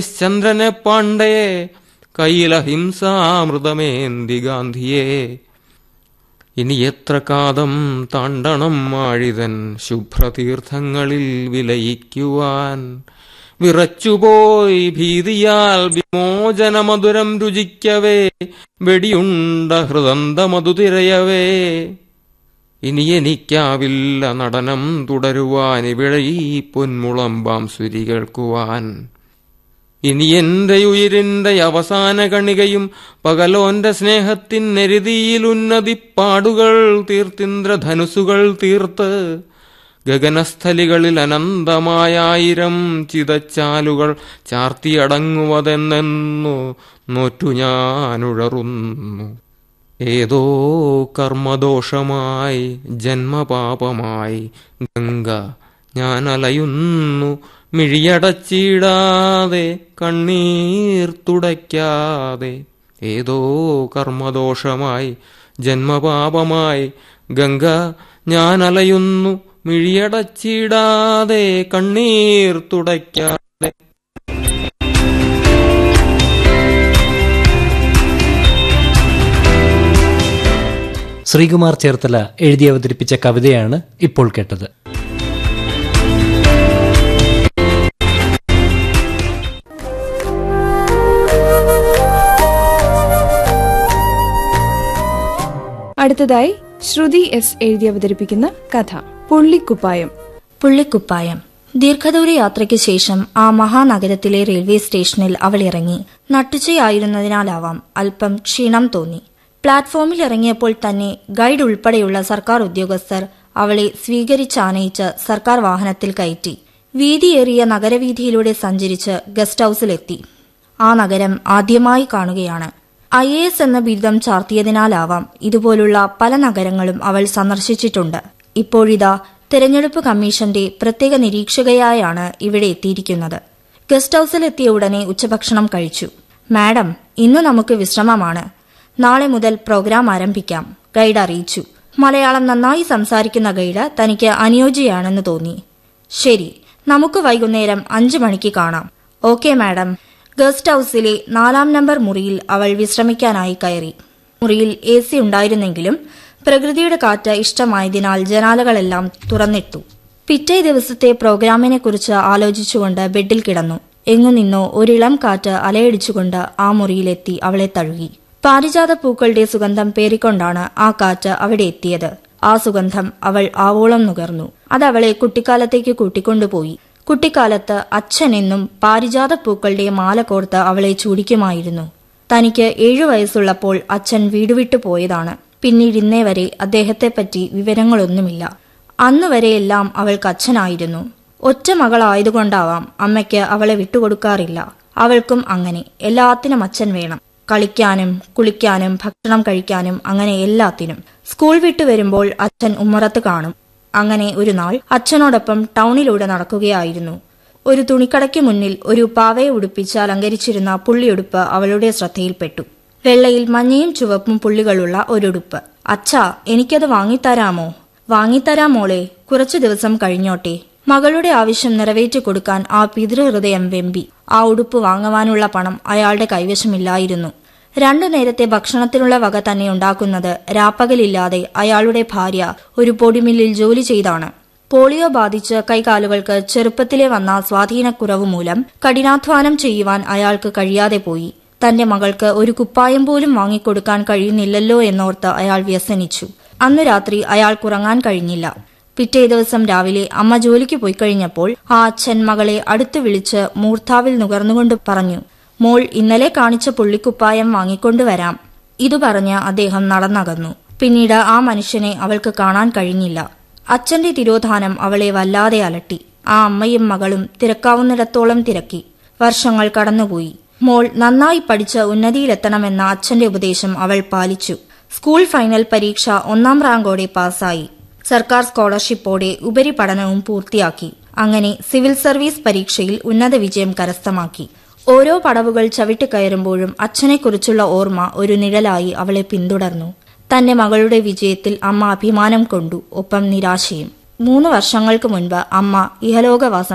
ചന്ദ്രനെ പാണ്ഡേ കയ്യിലഹിംസാമൃതമേന്തി ഗാന്ധിയെ. ഇനി എത്ര കാതം താണ്ടണം ആഴിതൻ ശുഭ്രതീർത്ഥങ്ങളിൽ വിലയിക്കുവാൻ. വിറച്ചുപോയി ഭീതിയാൽ വിമോചനമധുരം രുചിക്കവേ, വെടിയുണ്ട ഹൃദന്തമതു തിരയവേ. ഇനി എനിക്കാവില്ല നടനം തുടരുവാൻ, ഇവിടെ ഈ പൊന്മുളമ്പാം സുരി കേൾക്കുവാൻ. ഇനി എന്റെ ഉയിരിന്റെ അവസാന കണികയും പകലോന്റെ സ്നേഹത്തിനെരുതിയിൽ ഉന്നതിപ്പാടുകൾ തീർത്തിന്ദ്രധനുസുകൾ തീർത്ത്, ഗഗനസ്ഥലികളിൽ അനന്തമായായിരം ചിതച്ചാലുകൾ ചാർത്തിയടങ്ങുവതെന്നു നോറ്റു ഞാനുഴറുന്നു. ഏതോ കർമ്മദോഷമായി ജന്മപാപമായി ഗംഗ ഞാൻ അലയുന്നു, മിഴിയടച്ചിടാതെ കണ്ണീർ തുടയ്ക്കാതെ. ഏതോ കർമ്മദോഷമായി ജന്മപാപമായി ഗംഗ ഞാൻ അലയുന്നു, മിഴിയടച്ചിടാതെ കണ്ണീർ തുടയ്ക്കാതെ. ശ്രീകുമാർ ചേർത്തല എഴുതി അവതരിപ്പിച്ച കവിതയാണ് ഇപ്പോൾ കേട്ടത്. അടുത്തതായി ശ്രുതി എസ് എഴുതി അവതരിപ്പിക്കുന്ന കഥ പുള്ളിക്കുപ്പായം. പുള്ളിക്കുപ്പായം. ദീർഘദൂര യാത്രയ്ക്ക് ശേഷം ആ മഹാനഗരത്തിലെ റെയിൽവേ സ്റ്റേഷനിൽ അവൾ ഇറങ്ങി. നട്ടുച്ചയായിരുന്നതിനാലാവാം അല്പം ക്ഷീണം തോന്നി. പ്ലാറ്റ്ഫോമിൽ ഇറങ്ങിയപ്പോൾ തന്നെ ഗൈഡ് ഉൾപ്പെടെയുള്ള സർക്കാർ ഉദ്യോഗസ്ഥർ അവളെ സ്വീകരിച്ചാനയിച്ച് സർക്കാർ വാഹനത്തിൽ കയറ്റി. വീതിയേറിയ നഗരവീഥിയിലൂടെ സഞ്ചരിച്ച് ഗസ്റ്റ് ഹൌസിലെത്തി. ആ നഗരം ആദ്യമായി കാണുകയാണ്. IAS എന്ന ബിരുദം ചാർത്തിയതിനാലാവാം ഇതുപോലുള്ള പല നഗരങ്ങളും അവൾ സന്ദർശിച്ചിട്ടുണ്ട്. ഇപ്പോഴിതാ തെരഞ്ഞെടുപ്പ് കമ്മീഷന്റെ പ്രത്യേക നിരീക്ഷകയായാണ് ഇവിടെ എത്തിയിരിക്കുന്നത്. ഗസ്റ്റ് ഹൌസിലെത്തിയ ഉടനെ ഉച്ചഭക്ഷണം കഴിച്ചു. മാഡം, ഇന്ന് നമുക്ക് വിശ്രമമാണ്. നാളെ മുതൽ പ്രോഗ്രാം ആരംഭിക്കാം, ഗൈഡ് അറിയിച്ചു. മലയാളം നന്നായി സംസാരിക്കുന്ന ഗൈഡ് തനിക്ക് അനുയോജ്യയാണെന്ന് തോന്നി. ശരി, നമുക്ക് വൈകുന്നേരം 5 മണിക്ക് കാണാം. Okay madam. ഗസ്റ്റ് ഹൌസിലെ 4-ാം നമ്പർ മുറിയിൽ അവൾ വിശ്രമിക്കാനായി കയറി. മുറിയിൽ AC ഉണ്ടായിരുന്നെങ്കിലും പ്രകൃതിയുടെ കാറ്റ് ഇഷ്ടമായതിനാൽ ജനാലകളെല്ലാം തുറന്നിട്ടു. പിറ്റേ ദിവസത്തെ പ്രോഗ്രാമിനെ കുറിച്ച് ആലോചിച്ചുകൊണ്ട് ബെഡിൽ കിടന്നു. എങ്ങുനിന്നോ ഒരിളം കാറ്റ് അലയടിച്ചുകൊണ്ട് ആ മുറിയിലെത്തി അവളെ തഴുകി. പാരിജാത പൂക്കളുടെ സുഗന്ധം പേറിക്കൊണ്ടാണ് ആ കാറ്റ് അവിടെ എത്തിയത്. ആ സുഗന്ധം അവൾ ആവോളം നുകർന്നു. അതവളെ കുട്ടിക്കാലത്തേക്ക് കൂട്ടിക്കൊണ്ടുപോയി. കുട്ടിക്കാലത്ത് അച്ഛനെന്നും പാരിജാത പൂക്കളുടെ മാല കോർത്ത് അവളെ ചൂടിക്കുമായിരുന്നു. തനിക്ക് 7 വയസ്സുള്ളപ്പോൾ അച്ഛൻ വീടുവിട്ടു പോയതാണ്. പിന്നീട് ഇന്നേ വരെ അദ്ദേഹത്തെപ്പറ്റി വിവരങ്ങളൊന്നുമില്ല. അന്നുവരെയെല്ലാം അവൾക്ക് അച്ഛനായിരുന്നു. ഒറ്റ മകളായതുകൊണ്ടാവാം അമ്മയ്ക്ക് അവളെ വിട്ടുകൊടുക്കാറില്ല. അവൾക്കും അങ്ങനെ എല്ലാത്തിനും അച്ഛൻ വേണം. കളിക്കാനും കുളിക്കാനും ഭക്ഷണം കഴിക്കാനും അങ്ങനെ എല്ലാത്തിനും. സ്കൂൾ വിട്ടു വരുമ്പോൾ അച്ഛൻ ഉമ്മറത്ത് കാണും. അങ്ങനെ ഒരു നാൾ അച്ഛനോടൊപ്പം ടൗണിലൂടെ നടക്കുകയായിരുന്നു. ഒരു തുണിക്കടയ്ക്ക് മുന്നിൽ ഒരു പാവയെ ഉടുപ്പിച്ച് അലങ്കരിച്ചിരുന്ന പുള്ളിയുടുപ്പ് അവളുടെ ശ്രദ്ധയിൽപ്പെട്ടു. വെള്ളയിൽ മഞ്ഞയും ചുവപ്പും പുള്ളികളുള്ള ഒരുടുപ്പ്. അച്ഛാ, എനിക്കത് വാങ്ങിത്തരാമോ? വാങ്ങിത്തരാം മോളെ, കുറച്ചു ദിവസം കഴിഞ്ഞോട്ടെ. മകളുടെ ആവശ്യം നിറവേറ്റി കൊടുക്കാൻ ആ പിതൃഹൃദയം വെമ്പി. ആ ഉടുപ്പ് വാങ്ങുവാനുള്ള പണം അയാളുടെ കൈവശമില്ലായിരുന്നു. 2 നേരത്തെ ഭക്ഷണത്തിനുള്ള വക തന്നെ ഉണ്ടാക്കുന്നത് രാപ്പകലില്ലാതെ അയാളുടെ ഭാര്യ ഒരു പൊടിമില്ലിൽ ജോലി ചെയ്താണ്. പോളിയോ ബാധിച്ച് കൈകാലുകൾക്ക് ചെറുപ്പത്തിലെ വന്ന സ്വാധീനക്കുറവ് മൂലം കഠിനാധ്വാനം ചെയ്യുവാൻ അയാൾക്ക് കഴിയാതെ പോയി. തന്റെ മകൾക്ക് ഒരു കുപ്പായം പോലും വാങ്ങിക്കൊടുക്കാൻ കഴിയുന്നില്ലല്ലോ എന്നോർത്ത് അയാൾ വ്യസനിച്ചു. അന്നു രാത്രി അയാൾക്കുറങ്ങാൻ കഴിഞ്ഞില്ല. പിറ്റേ ദിവസം രാവിലെ അമ്മ ജോലിക്ക് പോയി കഴിഞ്ഞപ്പോൾ ആ അച്ഛൻ മകളെ അടുത്തു വിളിച്ച് മൂർധാവിൽ നുകർന്നുകൊണ്ട് പറഞ്ഞു, മോൾ ഇന്നലെ കാണിച്ച പുള്ളിക്കുപ്പായം വാങ്ങിക്കൊണ്ടുവരാം. ഇതു പറഞ്ഞ് അദ്ദേഹം നടന്നകന്നു. പിന്നീട് ആ മനുഷ്യനെ അവൾക്ക് കാണാൻ കഴിഞ്ഞില്ല. അച്ഛന്റെ തിരോധാനം അവളെ വല്ലാതെ അലട്ടി. ആ അമ്മയും മകളും തിരക്കാവുന്നിടത്തോളം തിരക്കി. വർഷങ്ങൾ കടന്നുപോയി. മോൾ നന്നായി പഠിച്ച് ഉന്നതിയിലെത്തണമെന്ന അച്ഛന്റെ ഉപദേശം അവൾ പാലിച്ചു. സ്കൂൾ ഫൈനൽ പരീക്ഷ 1-ാം റാങ്കോടെ പാസ്സായി. സർക്കാർ സ്കോളർഷിപ്പോടെ ഉപരിപഠനവും പൂർത്തിയാക്കി. അങ്ങനെ സിവിൽ സർവീസ് പരീക്ഷയിൽ ഉന്നത വിജയം കരസ്ഥമാക്കി. ഓരോ പടവുകൾ ചവിട്ടിക്കയറുമ്പോഴും അച്ഛനെക്കുറിച്ചുള്ള ഓർമ്മ ഒരു നിഴലായി അവളെ പിന്തുടർന്നു. തന്റെ മകളുടെ വിജയത്തിൽ അമ്മ അഭിമാനം കൊണ്ടു, ഒപ്പം നിരാശയും. 3 വർഷങ്ങൾക്ക് മുൻപ് അമ്മ ഇഹലോകവാസം